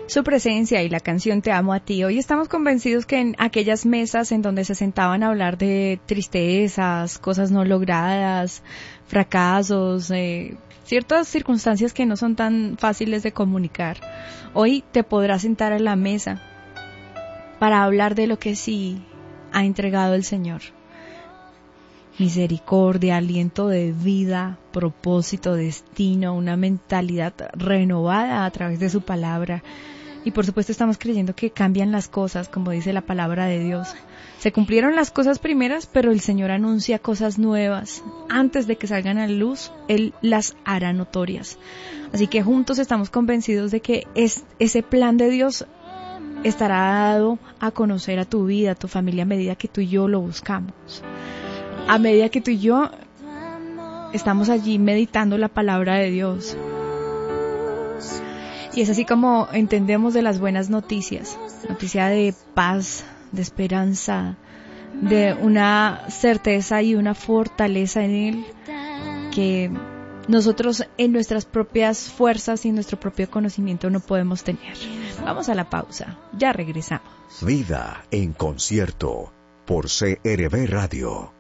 su presencia y la canción Te amo a ti. Hoy estamos convencidos que en aquellas mesas en donde se sentaban a hablar de tristezas, cosas no logradas, fracasos, ciertas circunstancias que no son tan fáciles de comunicar, hoy te podrás sentar a la mesa para hablar de lo que sí ha entregado el Señor. Misericordia, aliento de vida, propósito, destino, una mentalidad renovada a través de su palabra. Y por supuesto estamos creyendo que cambian las cosas, como dice la palabra de Dios. Se cumplieron las cosas primeras, pero el Señor anuncia cosas nuevas. Antes de que salgan a la luz, Él las hará notorias. Así que juntos estamos convencidos de que ese plan de Dios estará dado a conocer a tu vida, a tu familia, a medida que tú y yo lo buscamos. A medida que tú y yo estamos allí meditando la palabra de Dios. Y es así como entendemos de las buenas noticias. Noticia de paz, de esperanza, de una certeza y una fortaleza en Él que nosotros en nuestras propias fuerzas y nuestro propio conocimiento no podemos tener. Vamos a la pausa, ya regresamos. Vida en concierto por CRB Radio.